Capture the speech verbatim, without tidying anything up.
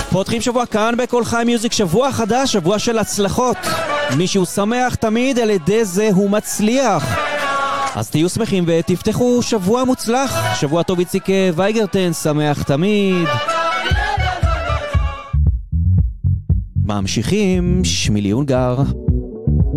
פותחים שבוע כאן בכל חי מיוזיק, שבוע חדש, שבוע של הצלחות. מישהו שמח תמיד, על ידי זה הוא מצליח. אז תהיו שמחים ותפתחו שבוע מוצלח. שבוע טוב, איציק וייגרטן, שמח תמיד. ממשיכים, שמילי אונגר.